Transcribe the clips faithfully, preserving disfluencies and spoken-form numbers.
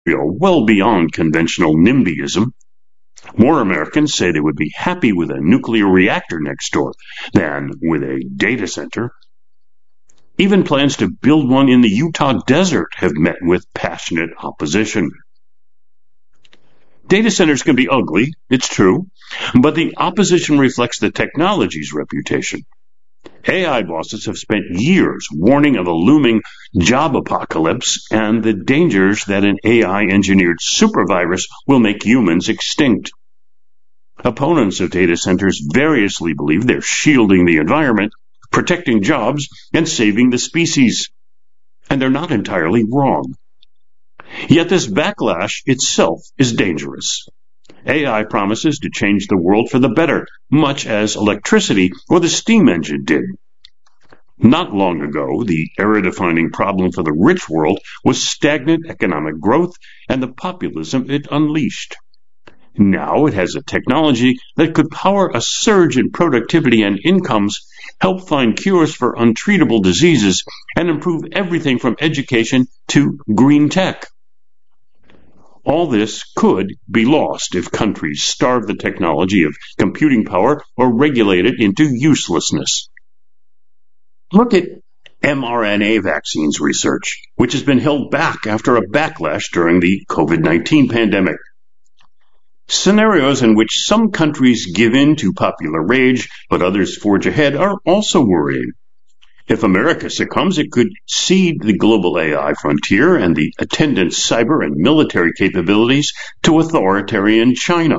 well beyond conventional NIMBYism. More Americans say they would be happy with a nuclear reactor next door than with a data center. Even plans to build one in the Utah desert have met with passionate opposition. Data centers can be ugly, it's true, but the opposition reflects the technology's reputation. A I bosses have spent years warning of a looming job apocalypse and the dangers that an A I-engineered supervirus will make humans extinct. Opponents of data centers variously believe they're shielding the environment, protecting jobs, and saving the species. And they're not entirely wrong. Yet this backlash itself is dangerous. A I promises to change the world for the better, much as electricity or the steam engine did. Not long ago, the era-defining problem for the rich world was stagnant economic growth and the populism it unleashed. Now it has a technology that could power a surge in productivity and incomes, help find cures for untreatable diseases, and improve everything from education to green tech. All this could be lost if countries starve the technology of computing power or regulate it into uselessness. Look at mRNA vaccines research, which has been held back after a backlash during the COVID nineteen pandemic. Scenarios in which some countries give in to popular rage, but others forge ahead, are also worrying. If America succumbs, it could cede the global A I frontier and the attendant cyber and military capabilities to authoritarian China.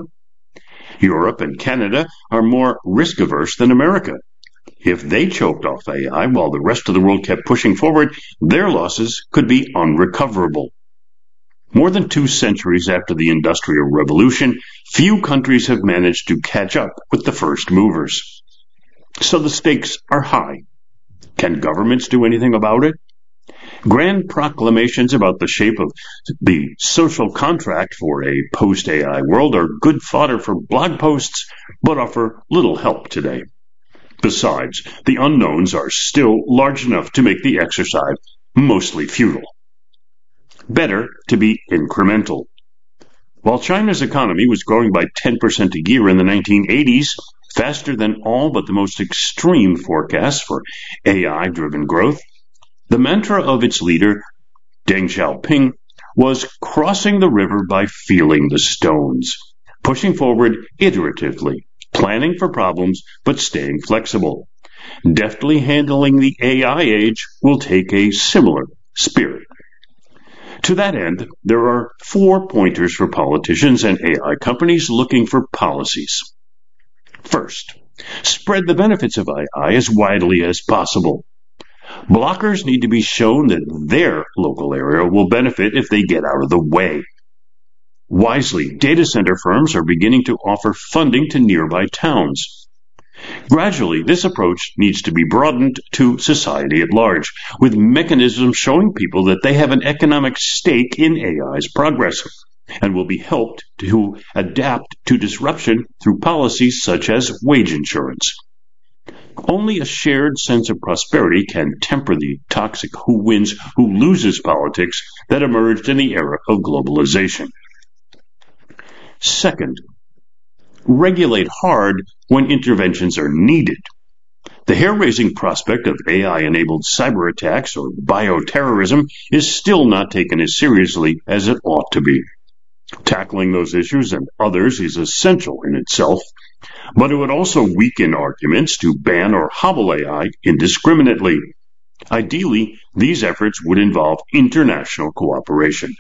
Europe and Canada are more risk-averse than America. If they choked off A I while the rest of the world kept pushing forward, their losses could be unrecoverable. More than two centuries after the Industrial Revolution, few countries have managed to catch up with the first movers. So the stakes are high. Can governments do anything about it? Grand proclamations about the shape of the social contract for a post-A I world are good fodder for blog posts, but offer little help today. Besides, the unknowns are still large enough to make the exercise mostly futile. Better to be incremental. While China's economy was growing by ten percent a year in the nineteen eighties, faster than all but the most extreme forecasts for A I-driven growth, the mantra of its leader, Deng Xiaoping, was crossing the river by feeling the stones, pushing forward iteratively, planning for problems but staying flexible. Deftly handling the A I age will take a similar spirit. To that end, there are four pointers for politicians and A I companies looking for policies. First, spread the benefits of A I as widely as possible. Blockers need to be shown that their local area will benefit if they get out of the way. Wisely, data center firms are beginning to offer funding to nearby towns. Gradually, this approach needs to be broadened to society at large, with mechanisms showing people that they have an economic stake in A I's progress, and will be helped to adapt to disruption through policies such as wage insurance. Only a shared sense of prosperity can temper the toxic who wins, who loses politics that emerged in the era of globalization. Second, regulate hard when interventions are needed. The hair-raising prospect of A I-enabled cyber attacks or bioterrorism is still not taken as seriously as it ought to be. Tackling those issues and others is essential in itself, but it would also weaken arguments to ban or hobble A I indiscriminately. Ideally, these efforts would involve international cooperation.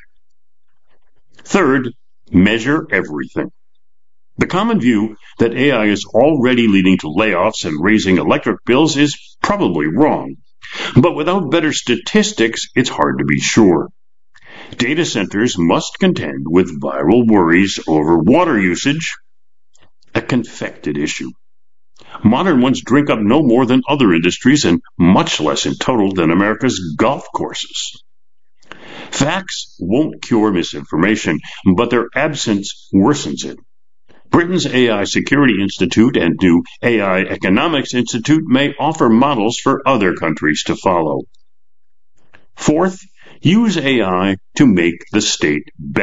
Third, measure everything. The common view that A I is already leading to layoffs and raising electric bills is probably wrong, but without better statistics, it's hard to be sure. Data centers must contend with viral worries over water usage, a confected issue. Modern ones drink up no more than other industries and much less in total than America's golf courses. Facts won't cure misinformation, but their absence worsens it. Britain's A I Security Institute and new A I Economics Institute may offer models for other countries to follow. Fourth, Use A I to make the state better.